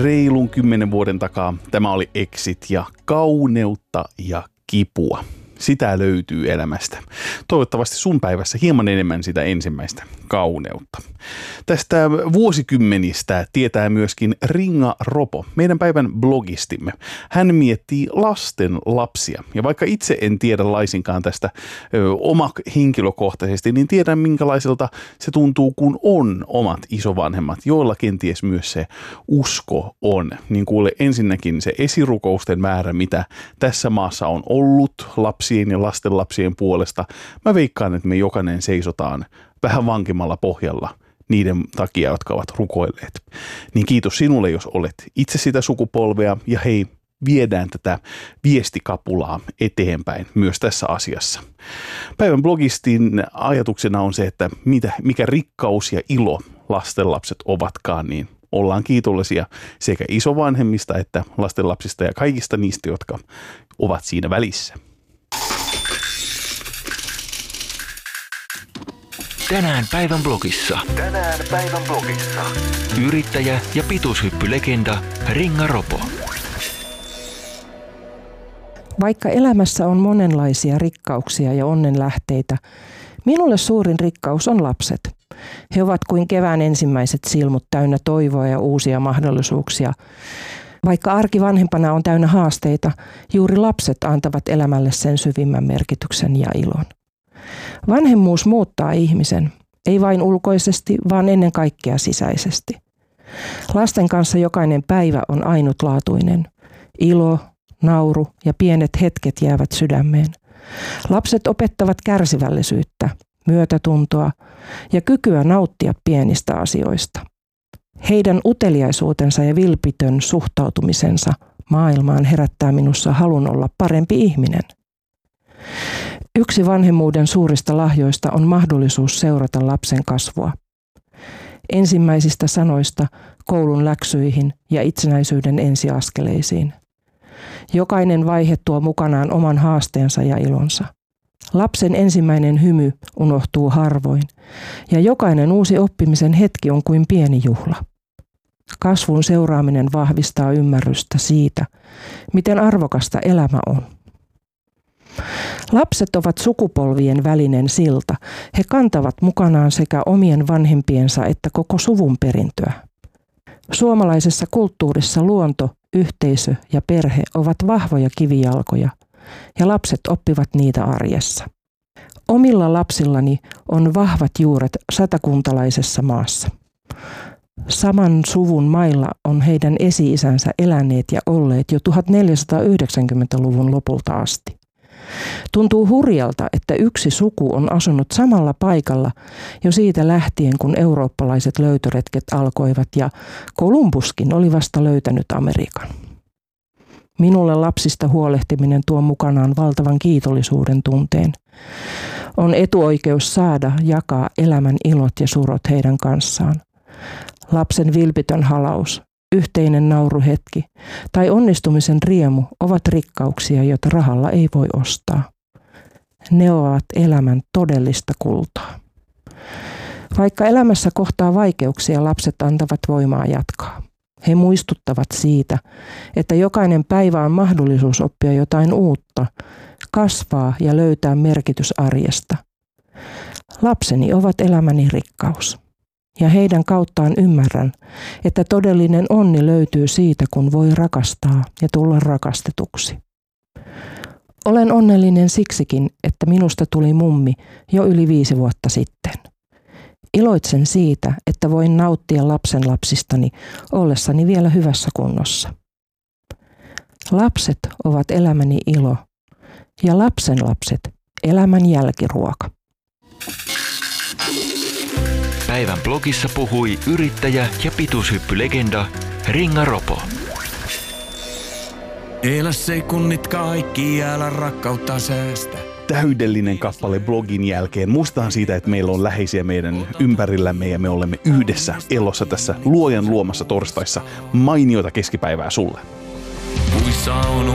reilun 10 vuoden takaa tämä oli Exit ja kauneutta ja kipua. Sitä löytyy elämästä. Toivottavasti sun päivässä hieman enemmän sitä ensimmäistä kauneutta. Tästä vuosikymmenistä tietää myöskin Ringa Ropo, meidän päivän blogistimme. Hän miettii lasten lapsia. Ja vaikka itse en tiedä laisinkaan tästä oma henkilökohtaisesti, niin tiedän minkälaiselta se tuntuu, kun on omat isovanhemmat, joilla kenties myös se usko on. Niin kuule, ensinnäkin se esirukousten määrä, mitä tässä maassa on ollut lapsien ja lastenlapsien puolesta. Mä veikkaan, että me jokainen seisotaan vähän vankemmalla pohjalla niiden takia, jotka ovat rukoilleet. Niin kiitos sinulle, jos olet itse sitä sukupolvea, ja hei, viedään tätä viestikapulaa eteenpäin myös tässä asiassa. Päivän blogistin ajatuksena on se, että mikä rikkaus ja ilo lastenlapset ovatkaan, niin ollaan kiitollisia sekä isovanhemmista että lastenlapsista ja kaikista niistä, jotka ovat siinä välissä. Tänään päivän blogissa. Yrittäjä ja pituushyppylegenda Ringa Ropo. Vaikka elämässä on monenlaisia rikkauksia ja onnenlähteitä, minulle suurin rikkaus on lapset. He ovat kuin kevään ensimmäiset silmut täynnä toivoa ja uusia mahdollisuuksia. Vaikka arki vanhempana on täynnä haasteita, juuri lapset antavat elämälle sen syvimmän merkityksen ja ilon. Vanhemmuus muuttaa ihmisen, ei vain ulkoisesti, vaan ennen kaikkea sisäisesti. Lasten kanssa jokainen päivä on ainutlaatuinen. Ilo, nauru ja pienet hetket jäävät sydämeen. Lapset opettavat kärsivällisyyttä, myötätuntoa ja kykyä nauttia pienistä asioista. Heidän uteliaisuutensa ja vilpitön suhtautumisensa maailmaan herättää minussa halun olla parempi ihminen. Yksi vanhemmuuden suurista lahjoista on mahdollisuus seurata lapsen kasvua. Ensimmäisistä sanoista koulun läksyihin ja itsenäisyyden ensiaskeleisiin. Jokainen vaihe tuo mukanaan oman haasteensa ja ilonsa. Lapsen ensimmäinen hymy unohtuu harvoin, ja jokainen uusi oppimisen hetki on kuin pieni juhla. Kasvun seuraaminen vahvistaa ymmärrystä siitä, miten arvokasta elämä on. Lapset ovat sukupolvien välinen silta. He kantavat mukanaan sekä omien vanhempiensa että koko suvun perintöä. Suomalaisessa kulttuurissa luonto, yhteisö ja perhe ovat vahvoja kivijalkoja, ja lapset oppivat niitä arjessa. Omilla lapsillani on vahvat juuret satakuntalaisessa maassa. Saman suvun mailla on heidän esi-isänsä eläneet ja olleet jo 1490-luvun lopulta asti. Tuntuu hurjalta, että yksi suku on asunut samalla paikalla jo siitä lähtien, kun eurooppalaiset löytöretket alkoivat ja Kolumbuskin oli vasta löytänyt Amerikan. Minulle lapsista huolehtiminen tuo mukanaan valtavan kiitollisuuden tunteen. On etuoikeus saada jakaa elämän ilot ja surot heidän kanssaan. Lapsen vilpitön halaus, yhteinen nauruhetki tai onnistumisen riemu ovat rikkauksia, joita rahalla ei voi ostaa. Ne ovat elämän todellista kultaa. Vaikka elämässä kohtaa vaikeuksia, lapset antavat voimaa jatkaa. He muistuttavat siitä, että jokainen päivä on mahdollisuus oppia jotain uutta, kasvaa ja löytää merkitys arjesta. Lapseni ovat elämäni rikkaus. Ja heidän kauttaan ymmärrän, että todellinen onni löytyy siitä, kun voi rakastaa ja tulla rakastetuksi. Olen onnellinen siksikin, että minusta tuli mummi jo yli 5 vuotta sitten. Iloitsen siitä, että voin nauttia lapsenlapsistani ollessani vielä hyvässä kunnossa. Lapset ovat elämäni ilo ja lapsenlapset elämän jälkiruoka. Päivän blogissa puhui yrittäjä ja pituushyppylegenda Ringa Ropo. Elä sekunnit kaikki, älä rakkautta säästä. Täydellinen kappale blogin jälkeen. Muistetaan siitä, että meillä on läheisiä meidän ympärillämme ja me olemme yhdessä elossa tässä luojan luomassa torstaissa. Mainiota keskipäivää sulle.